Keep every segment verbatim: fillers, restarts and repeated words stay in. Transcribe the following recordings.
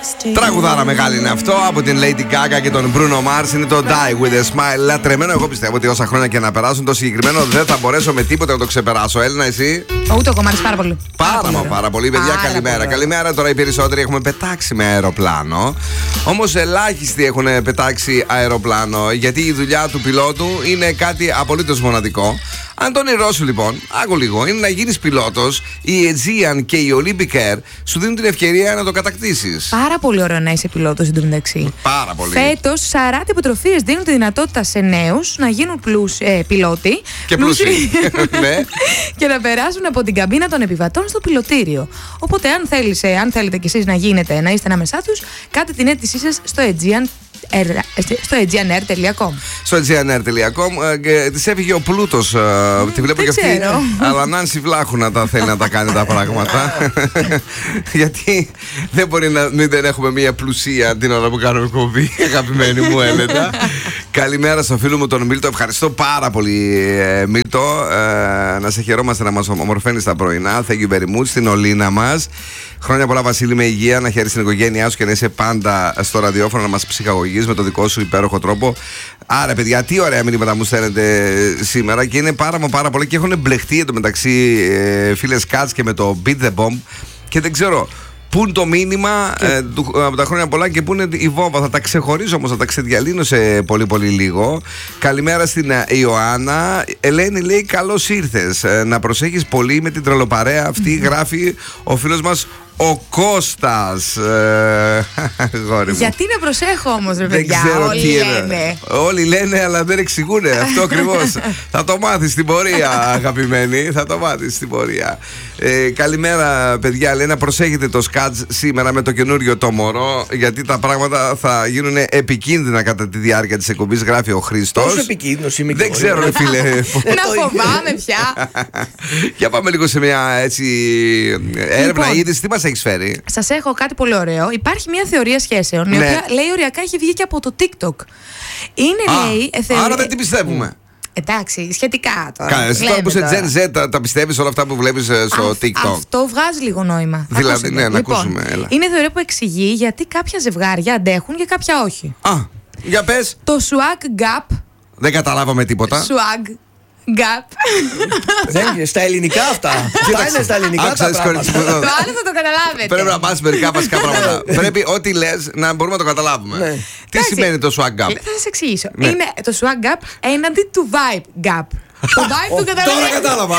Τραγουδάρα μεγάλη είναι αυτό από την Lady Gaga και τον Bruno Mars. Είναι το Die with a Smile. Λατρεμένο, εγώ πιστεύω ότι όσα χρόνια και να περάσουν, το συγκεκριμένο δεν θα μπορέσω με τίποτα να το ξεπεράσω. Έλληνα, εσύ. Ούτε εγώ, μ' αρέσει πάρα πολύ. Πάρα, πάρα, πάρα πολύ, παιδιά. Άρα, καλημέρα. Πολύ. Καλημέρα. Τώρα οι περισσότεροι έχουμε πετάξει με αεροπλάνο. Όμως ελάχιστοι έχουν πετάξει αεροπλάνο, γιατί η δουλειά του πιλότου είναι κάτι απολύτως μοναδικό. Αν το όνειρό σου λοιπόν, άκου λίγο, είναι να γίνεις πιλότος, η Aegean και η Olympic Air σου δίνουν την ευκαιρία να το κατακτήσεις. Πάρα πολύ ωραίο να είσαι πιλότος εν τω μεταξύ. Πάρα πολύ. Φέτος, σαράντα υποτροφίες δίνουν τη δυνατότητα σε νέους να γίνουν πλούς, ε, πιλότοι. Και πλούσιοι. Ναι. Και να περάσουν από την καμπίνα των επιβατών στο πιλωτήριο. Οπότε, αν, θέλεις, ε, αν θέλετε κι εσείς να γίνετε, να είστε ανάμεσά τους, κάντε την αίτησή σας στο Aegean. Στο aegean air τελεία com. Στο aegean air τελεία com. Της έφυγε ο πλούτος. Τη βλέπω και αυτή. Αλλά Νάνση Βλάχου να τα θέλει να τα κάνει τα πράγματα. Γιατί δεν μπορεί να μην δεν έχουμε μια πλουσία την ώρα που κάνουμε εκπομπή. Αγαπημένη μου Έλενα. Καλημέρα στο φίλο μου τον Μίλτο. Ευχαριστώ πάρα πολύ, Μίλτο. Να σε χαιρόμαστε να μας ομορφαίνεις τα πρωινά. Thank you very much. Στην Ολίνα μας. Χρόνια πολλά, Βασίλη, με υγεία, να χαίρεις την οικογένειά σου και να είσαι πάντα στο ραδιόφωνο να μας ψυχαγωγείς με το δικό σου υπέροχο τρόπο. Άρα, παιδιά, τι ωραία μηνύματα μου στέλνετε σήμερα και είναι πάρα μα πάρα πολύ και έχουν μπλεχτεί εντωμεταξύ ε, φίλες Κάτς και με το Beat the Bomb και δεν ξέρω. Πού είναι το μήνυμα ε, του, από τα χρόνια πολλά και πού είναι η βόμβα. Θα τα ξεχωρίζω όμως, θα τα ξεδιαλύνω σε πολύ πολύ λίγο. Καλημέρα στην Ιωάννα. Ελένη λέει καλώς ήρθες. Ε, να προσέχεις πολύ με την τρελοπαρέα αυτή, γράφει ο φίλος μας ο Κώστας. Ε, Γιατί να προσέχω όμως, ρε παιδιά? Δεν ξέρω όλοι τι λένε. Είναι. Όλοι λένε, αλλά δεν εξηγούν. Αυτό ακριβώς. Θα το μάθεις στην πορεία, αγαπημένοι. Θα το μάθεις στην πορεία. Ε, καλημέρα, παιδιά. Λέει να προσέχετε το σκάτς σήμερα με το καινούριο το μωρό, γιατί τα πράγματα θα γίνουν επικίνδυνα κατά τη διάρκεια της εκπομπής, γράφει ο Χρήστος. Πόσο επικίνδυνος είμαι? Δεν ξέρω, ρε φίλε. Να φοβάμαι πια. Για πάμε λίγο σε μια έτσι έρευνα Λοιπόν, είδηση. Τι μας έχεις φέρει? Σας έχω κάτι πολύ ωραίο. Υπάρχει μια θεωρία σχέσεων, η Ναι. οποία λέει οριακά έχει βγει και από το TikTok. Είναι, Α, λέει. Ε, θεωρία... Άρα δεν την πιστεύουμε. Εντάξει, σχετικά τώρα. Κάνε, εσύ τώρα που είσαι Gen Z, τα, τα πιστεύεις όλα αυτά που βλέπεις ε, στο Α, TikTok? Αυτό βγάζει λίγο νόημα. Δηλαδή, Ακούσετε. ναι, να Λοιπόν, ακούσουμε. Έλα. Είναι θεωρία που εξηγεί γιατί κάποια ζευγάρια αντέχουν και κάποια όχι. Α, για πες. Το swag gap. Δεν καταλάβαμε τίποτα. Swag gap. Δεν είναι στα ελληνικά αυτά. Αυτά είναι στα ελληνικά τα Άκουσα, πράγματα. Το άλλο θα το καταλάβετε. Πρέπει να πας μερικά βασικά πράγματα. Πρέπει ό,τι λες να μπορούμε να το καταλάβουμε. Ναι. Τι Εντάξει. σημαίνει το swag gap? Θα σας εξηγήσω. Ναι. Είναι το swag gap έναντι του vibe gap. Το vibe του Τώρα καταλαβαίνετε. κατάλαβα.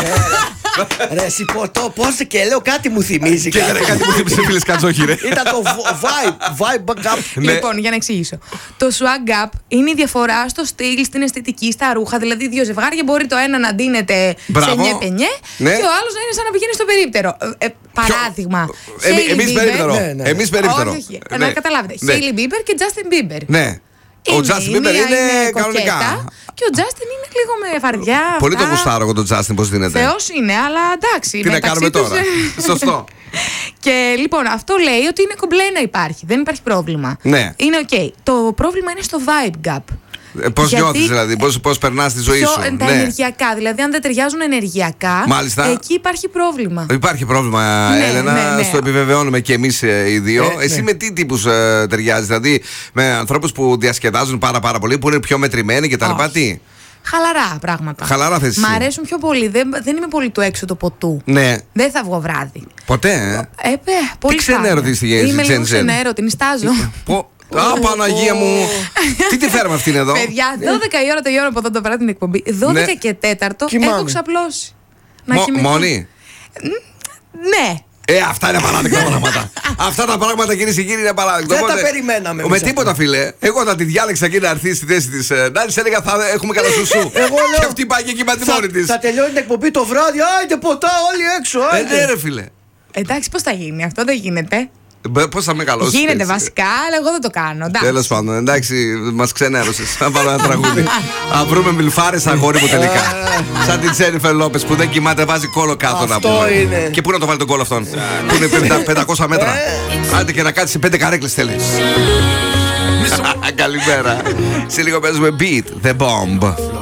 Ρε εσύ πώς και λέω κάτι μου θυμίζει. Και έκανε κάτι που θύμισε φίλες Κατζόχη, ρε. Ήταν το vibe, vibe gap. Ναι. Λοιπόν, για να εξηγήσω. Το swag gap είναι η διαφορά στο στυλ, στην αισθητική, στα ρούχα. Δηλαδή, δύο ζευγάρια μπορεί το ένα να ντύνεται Μπράβο. σε νιέ πενιέ Ναι. και ο άλλος να είναι σαν να πηγαίνει στο περίπτερο. Ε, ε, παράδειγμα. Εμεί- Hailey Εμείς Bieber- περίπτερο. Ναι, ναι. Εμείς περίπτερο. Όχι, όχι. Ναι. Να καταλάβετε. Ναι. Hailey Bieber και Justin Bieber. Ναι. Ο Είναι, Justin η Bieber μία είναι κοκέτα κανονικά. Και ο Justin είναι λίγο με φαρδιά. Πολύ το αυτά. γουστάρω εγώ τον Justin, πώς δίνεται. Θεός είναι, αλλά εντάξει. Τι να μεταξύ κάνουμε τους, τώρα? ε, Σωστό. Και λοιπόν, αυτό λέει ότι είναι κομπλέ να υπάρχει. Δεν υπάρχει πρόβλημα. Ναι. Είναι οκ. Το πρόβλημα είναι στο vibe gap. Ε, Πώς Γιατί- νιώθεις δηλαδή, πώς, πώς περνάς τη ζωή Πιο, σου? τα Ναι. ενεργειακά. Δηλαδή, αν δεν ταιριάζουν ενεργειακά, Μάλιστα. εκεί υπάρχει πρόβλημα. Υπάρχει πρόβλημα, Ναι, Έλενα, ναι, ναι. στο επιβεβαιώνουμε και εμείς ε, οι δύο. Ε, Εσύ ναι. με τι τύπους ε, ταιριάζεις, δηλαδή με ανθρώπους που διασκεδάζουν πάρα πάρα πολύ, που είναι πιο μετρημένοι κτλ. Όχι. Τι? Χαλαρά πράγματα. Χαλαρά θες Μ' εσύ? αρέσουν πιο πολύ. Δεν, δεν είμαι πολύ του έξω το ποτού. Ναι. Δεν θα βγω βράδυ. Ποτέ, ε. Ε, παι, πολύ ξενέρωτη σπάνια. είσαι, Είμαι Gen λίγο Z. ξενέρωτη, νιστάζω. Πω- Α, Παναγία μου! Τι τη φέραμε αυτήν εδώ? Παιδιά, δώδεκα η ώρα τελειώνω από εδώ το βράδυ την εκπομπή. δώδεκα Ναι. και τέταρτο Κοιμάμαι. έχω ξαπλώσει. Να Μο- κοιμηθώ. Μόνη? Ναι. Ε, αυτά είναι απαράδεκτα πράγματα. Αυτά τα πράγματα, κυρίες και κύριοι, είναι απαράδεκτα. Δεν τα Οπότε, περιμέναμε Με εμείς τίποτα, φίλε. Εγώ θα τη διάλεξα εκεί να έρθει στη θέση τη. Να τη έλεγα θα έχουμε κανένα σουσού. Εγώ λέω- Και αυτή πάει και εκεί με τη Θα, μόνη τη. θα τελειώνει την εκπομπή το βράδυ. Άιντε ποτά, όλοι έξω. Ε, Άιντε. ναι, ρε φίλε. Εντάξει, πώς θα γίνει αυτό, δεν γίνεται. Πώ θα μεγαλώσει? Γίνεται βασικά, αλλά εγώ δεν το κάνω. εντάξει. Τέλος πάντων, εντάξει, μας ξενέρωσες. Θα πάρω ένα τραγούδι. Θα βρούμε μιλφάρες αγόρι μου τελικά. Σαν την Τζένιφερ Λόπες που δεν κοιμάται, βάζει κόλλο κάτω να Αυτό πούμε. είναι. Και πού να το βάλει τον κόλλο αυτόν? Που είναι πενήντα, πεντακόσια μέτρα. Άντε και να κάτσει σε πέντε καρέκλες θέλει. Καλημέρα. Σε λίγο παίζουμε Beat the Bomb.